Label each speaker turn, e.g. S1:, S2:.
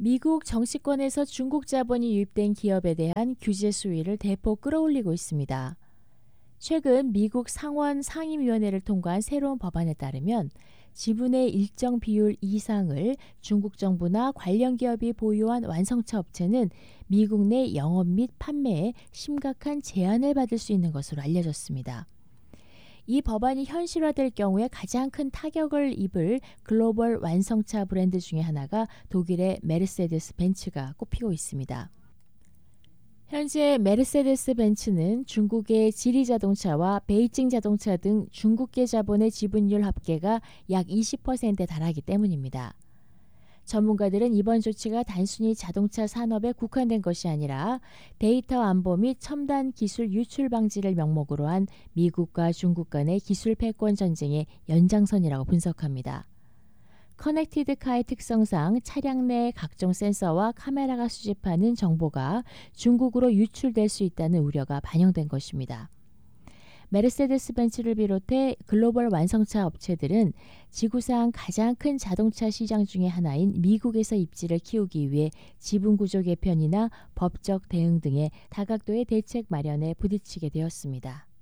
S1: 미국 정치권에서 중국 자본이 유입된 기업에 대한 규제 수위를 대폭 끌어올리고 있습니다. 최근 미국 상원 상임위원회를 통과한 새로운 법안에 따르면 지분의 일정 비율 이상을 중국 정부나 관련 기업이 보유한 완성차 업체는 미국 내 영업 및 판매에 심각한 제한을 받을 수 있는 것으로 알려졌습니다. 이 법안이 현실화될 경우에 가장 큰 타격을 입을 글로벌 완성차 브랜드 중에 하나가 독일의 메르세데스 벤츠가 꼽히고 있습니다. 현재 메르세데스 벤츠는 중국의 지리 자동차와 베이징 자동차 등 중국계 자본의 지분율 합계가 약 20%에 달하기 때문입니다. 전문가들은 이번 조치가 단순히 자동차 산업에 국한된 것이 아니라 데이터 안보 및 첨단 기술 유출 방지를 명목으로 한 미국과 중국 간의 기술 패권 전쟁의 연장선이라고 분석합니다. 커넥티드 카의 특성상 차량 내 각종 센서와 카메라가 수집하는 정보가 중국으로 유출될 수 있다는 우려가 반영된 것입니다. 메르세데스 벤츠를 비롯해 글로벌 완성차 업체들은 지구상 가장 큰 자동차 시장 중의 하나인 미국에서 입지를 키우기 위해 지분 구조 개편이나 법적 대응 등의 다각도의 대책 마련에 부딪히게 되었습니다.